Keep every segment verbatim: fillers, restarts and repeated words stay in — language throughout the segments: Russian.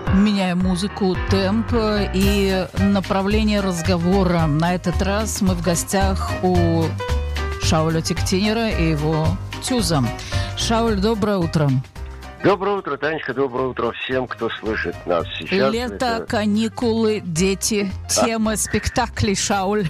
Меняем музыку, темп и направление разговора. На этот раз мы в гостях у Шауля Тиктинера и его Тюза. Шауль, доброе утро. Доброе утро, Танечка, доброе утро всем, кто слышит нас сейчас. Лето, Это... каникулы, дети, темы, спектакли, Шауль.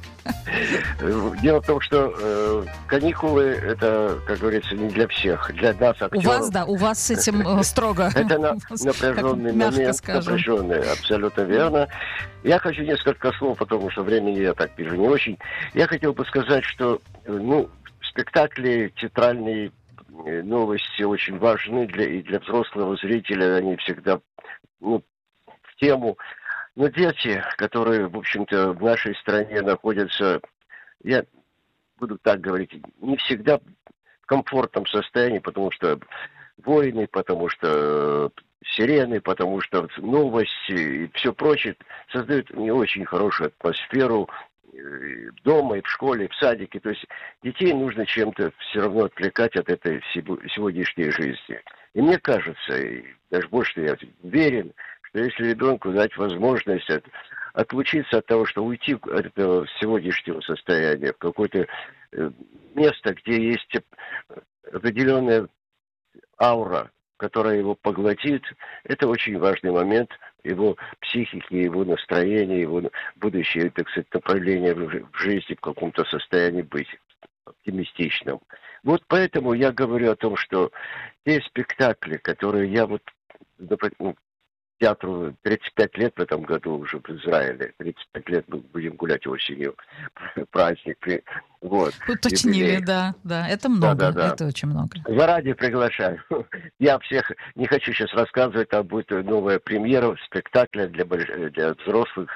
Дело в том, что э, каникулы, это, как говорится, не для всех. Для нас, актеров. У вас, да, у вас с этим строго. Это напряженный момент, напряженный, абсолютно верно. Я хочу несколько слов, потому что времени я так вижу не очень. Я хотел бы сказать, что, ну, спектакли театральные, новости очень важны для, и для взрослого зрителя. Они всегда, ну, в тему. Но дети, которые, в общем-то, в нашей стране находятся, я буду так говорить, не всегда в комфортном состоянии, потому что войны, потому что сирены, потому что новости и все прочее создают не очень хорошую атмосферу дома, и в школе, и в садике. То есть детей нужно чем-то все равно отвлекать от этой сегодняшней жизни. И мне кажется, и даже больше я уверен, что если ребенку дать возможность от, отлучиться от того, что уйти от этого сегодняшнего состояния в какое-то э, место, где есть определенная аура, которая его поглотит, это очень важный момент его психики, его настроения, его будущее, так сказать, направление в жизни, в каком-то состоянии быть оптимистичным. Вот поэтому я говорю о том, что те спектакли, которые я вот, например, театру тридцать пять лет в этом году уже в Израиле. тридцать пять лет мы будем гулять осенью. Праздник. Вот. Уточнили, да, да. Это много, да, да, да. Это очень много. Заранее приглашаю. Я всех не хочу сейчас рассказывать, там будет новая премьера спектакля для, больш... для взрослых.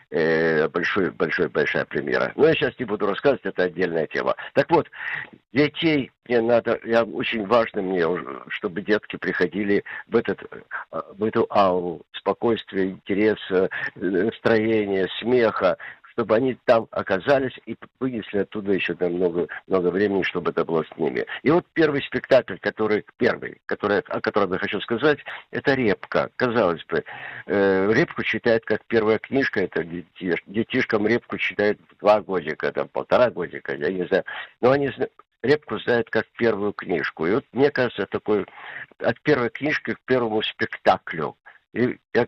Э, большой, большой, большая премьера. Но я сейчас не буду рассказывать, это отдельная тема. Так вот, детей мне надо, я, очень важно мне, чтобы детки приходили в, этот, в эту ауру спокойствия, интереса, настроения, смеха, чтобы они там оказались и вынесли оттуда еще там много, много времени, чтобы это было с ними. И вот первый спектакль, который, первый, который, о котором я хочу сказать, это «Репка». Казалось бы, э, «Репку» читают как первая книжка, это детиш, детишкам «Репку» читают два годика, там, полтора годика, я не знаю. Но они «Репку» знают как первую книжку. И вот, мне кажется, такой, от первой книжки к первому спектаклю. И я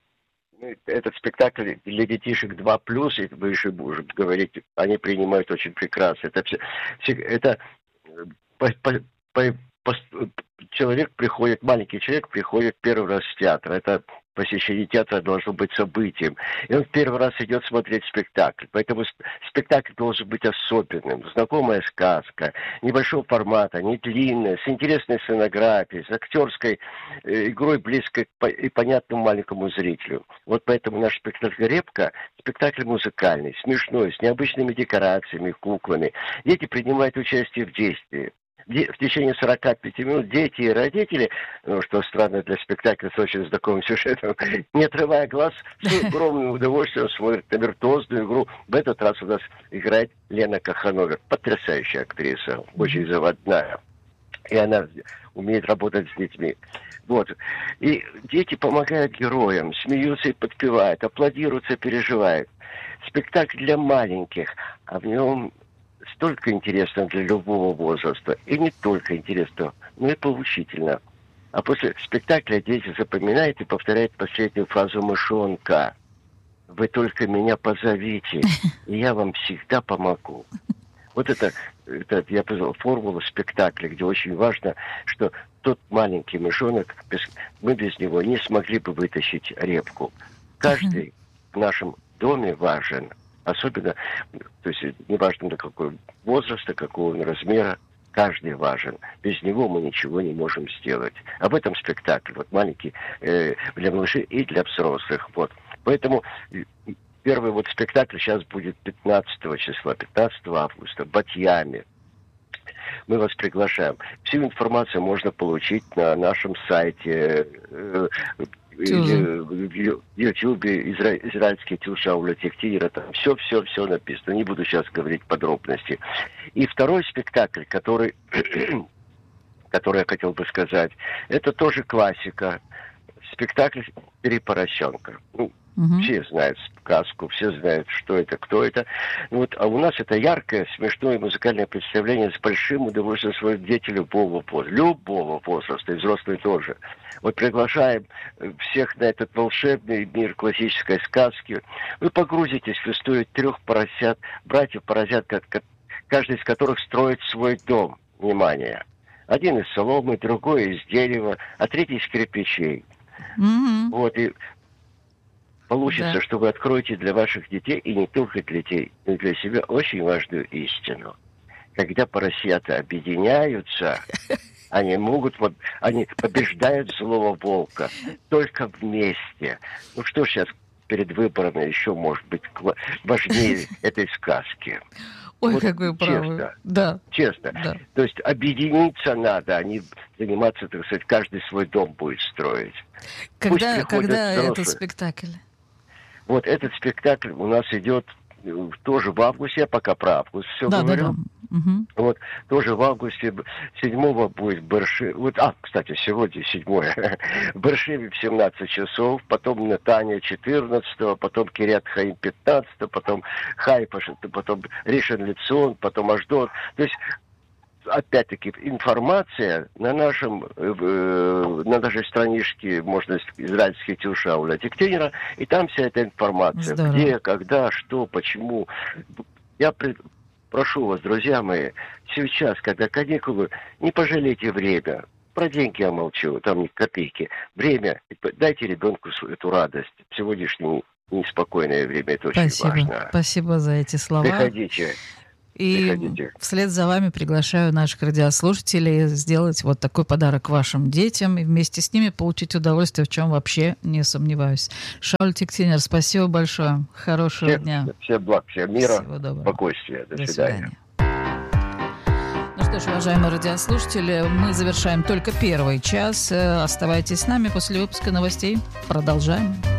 этот спектакль для детишек два плюс, и вы еще будете говорить, они принимают очень прекрасно. Это, это по, по, по, по, человек приходит, маленький человек приходит первый раз в театр. Это посещение театра должно быть событием. И он первый раз идет смотреть спектакль. Поэтому спектакль должен быть особенным. Знакомая сказка, небольшого формата, не длинная, с интересной сценографией, с актерской э, игрой, близкой и понятному маленькому зрителю. Вот поэтому наш спектакль «Репка» спектакль музыкальный, смешной, с необычными декорациями, куклами. Дети принимают участие в действии. В течение сорока пяти минут дети и родители, ну, что странно для спектакля с очень знакомым сюжетом, не отрывая глаз, с огромным удовольствием смотрят на виртуозную игру. В этот раз у нас играет Лена Кахановер. Потрясающая актриса, очень заводная. И она умеет работать с детьми. Вот. И дети помогают героям, смеются и подпевают, аплодируют и переживают. Спектакль для маленьких, а в нем столько интересно для любого возраста. И не только интересно, но и поучительно. А после спектакля дети запоминают и повторяют последнюю фразу мышонка. Вы только меня позовите, и я вам всегда помогу. Вот это, это я позвал формулу спектакля, где очень важно, что тот маленький мышонок, без, мы без него не смогли бы вытащить репку. Каждый в нашем доме важен. Особенно, то есть неважно до какого возраста, какого он размера, каждый важен. Без него мы ничего не можем сделать. Об этом спектакль, вот маленький, э, для малышей и для взрослых. Вот. Поэтому первый вот спектакль сейчас будет пятнадцатого числа, пятнадцатого августа, в Батьяме. Мы вас приглашаем. Всю информацию можно получить на нашем сайте, э, в Ютьюбе, изра... израильский Тюз Шауля Тиктинера, там все-все-все написано. Не буду сейчас говорить подробности. И второй спектакль, который, который я хотел бы сказать, это тоже классика. спектакль «Три поросенка». Ну, Угу. все знают сказку, все знают, что это, кто это. Вот, а у нас это яркое, смешное музыкальное представление с большим удовольствием своих детей любого возраста. Любого возраста, и взрослые тоже. Вот приглашаем всех на этот волшебный мир классической сказки. Вы погрузитесь в историю трех поросят, братьев-поросят, каждый из которых строит свой дом. Внимание! Один из соломы, другой из дерева, а третий из кирпичей. Угу. Вот, и получится, Да. что вы откроете для ваших детей, и не только для детей, но и для себя очень важную истину. Когда поросята объединяются, они могут, они побеждают злого волка только вместе. Ну что сейчас перед выборами еще может быть важнее этой сказки? Ой, Вот как вы правы. честно. Да. Честно. Да. То есть объединиться надо, а не заниматься, так сказать, каждый свой дом будет строить. Когда, приходят когда взрослые. этот спектакль? Вот этот спектакль у нас идет э, тоже в августе, я пока про август все Да, да, говорю. да. Угу. Вот тоже в августе, седьмого будет в Бершеве. Вот, а, кстати, сегодня седьмое. В Бершеве в семнадцать часов, потом Нетания четырнадцатого, потом Кирят Хаим пятнадцатого, потом Хайфа, потом Ришон Лецион, потом Ашдод. То есть, опять-таки, информация на нашем, э, на нашей страничке, можно сказать, израильский тил Шауля Тиктинера, и там вся эта информация. Здорово. Где, когда, что, почему. Я пред... прошу вас, друзья мои, сейчас, когда каникулы, не пожалейте время. Про деньги я молчу, там ни копейки. Время, дайте ребенку эту радость. Сегодняшнее неспокойное время, это очень Спасибо. важно. Спасибо за эти слова. Приходите. И Приходите. вслед за вами приглашаю наших радиослушателей сделать вот такой подарок вашим детям и вместе с ними получить удовольствие, в чем вообще не сомневаюсь. Шауль Тиктинер, спасибо большое. Хорошего Всем, дня. всем благ, всем мира, Всего доброго. спокойствия. До, До свидания. свидания. Ну что ж, уважаемые радиослушатели, мы завершаем только первый час. Оставайтесь с нами. После выпуска новостей продолжаем.